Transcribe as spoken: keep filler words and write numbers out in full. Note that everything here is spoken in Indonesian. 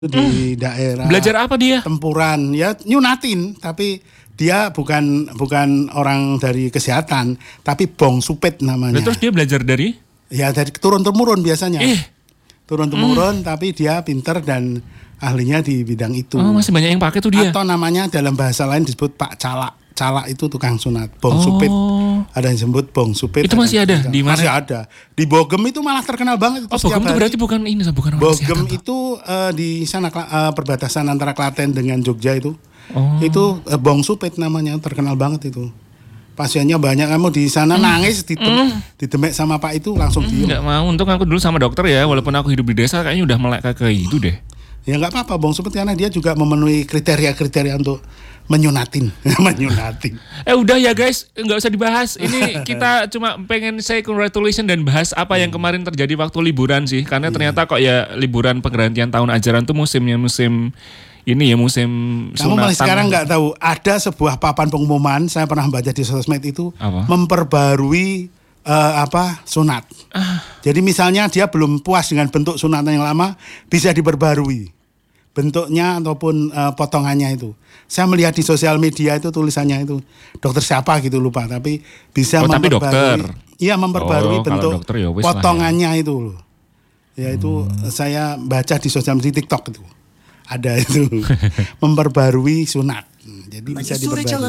di Hmm, daerah belajar apa dia? Tempuran, ya nyunatin, tapi dia bukan bukan orang dari kesehatan, tapi Bong Supit namanya. Nah, terus dia belajar dari? Ya dari turun temurun biasanya. Eh, Turun temurun, tapi dia pinter dan ahlinya di bidang itu. oh masih banyak yang pakai tuh dia. Atau namanya dalam bahasa lain disebut Pak Calak. Calak itu tukang sunat. Bong Oh. Supit. Ada yang disebut Bong Supit. Itu masih yang ada disebut- di mana? Masih ada. Di Bogem itu malah terkenal banget. Itu Oh, setiap Bogem itu hari. berarti bukan ini, bukan orang Bogem kesehatan, Pak. itu eh, di sana Kla- eh, perbatasan antara Klaten dengan Jogja itu. Oh. Itu eh, Bong Supit namanya, terkenal banget itu. Pasiennya banyak, kamu di sana nangis didem, didemek sama Pak itu langsung diem. Enggak mau, untung aku dulu sama dokter ya, walaupun aku hidup di desa kayaknya udah melek ke itu deh. Ya nggak apa-apa Bong Supit karena dia juga memenuhi kriteria-kriteria untuk menyunatin, menyunatin. Eh udah ya guys, nggak usah dibahas. Ini kita cuma pengen say congratulations dan bahas apa yang kemarin terjadi waktu liburan sih. Karena ternyata kok ya liburan pergantian tahun ajaran tuh musimnya musim ini ya musim Kamu sunatan. malah sekarang nggak tahu ada sebuah papan pengumuman saya pernah baca di sosmed itu Apa? memperbarui eh, apa sunat. Ah. Jadi misalnya dia belum puas dengan bentuk sunatan yang lama bisa diperbarui bentuknya ataupun eh, potongannya itu. Saya melihat di sosial media itu tulisannya itu dokter siapa gitu lupa tapi bisa Oh, tapi dokter. Iya memperbarui Oh, kalau bentuk dokter ya wis lah ya. potongannya itu loh. Ya itu Hmm. saya baca di sosial media TikTok itu. Ada itu memperbarui sunat. Jadi bisa diperbarui.